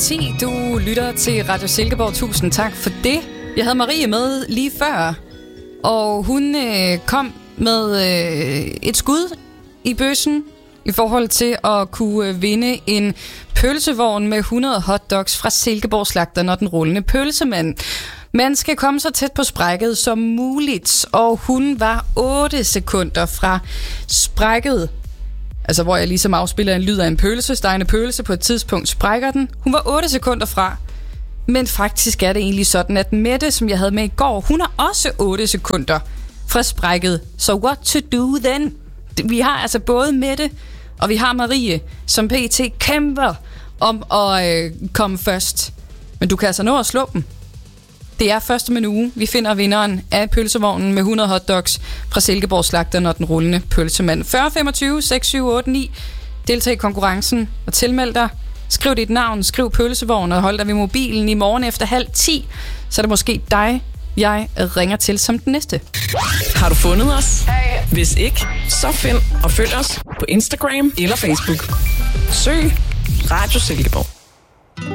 8:10. Du lytter til Radio Silkeborg. Tusind tak for det. Jeg havde Marie med lige før, og hun kom med et skud i bøssen i forhold til at kunne vinde en pølsevogn med 100 hotdogs fra Silkeborg Slagteren og den rullende pølsemand. Man skal komme så tæt på sprækket som muligt, og hun var 8 sekunder fra sprækket. Altså, hvor jeg ligesom afspiller en lyd af en pølse, stegende pølse, på et tidspunkt sprækker den. Hun var 8 sekunder fra. Men faktisk er det egentlig sådan, at Mette, som jeg havde med i går, hun er også 8 sekunder fra sprækket. So what to do then? Vi har altså både Mette, og vi har Marie, som pt. Kæmper om at komme først. Men du kan altså nå at slå dem. Det er første uge, vi finder vinderen af pølsevognen med 100 hotdogs fra Silkeborg Slagteren og den rullende pølsemand. 40 25 6789. Deltag i konkurrencen og tilmeld dig. Skriv dit navn, skriv pølsevogn og hold dig ved mobilen i morgen efter 9:30. Så er det måske dig, jeg ringer til som den næste. Har du fundet os? Hey. Hvis ikke, så find og følg os på Instagram eller Facebook. Søg Radio Silkeborg.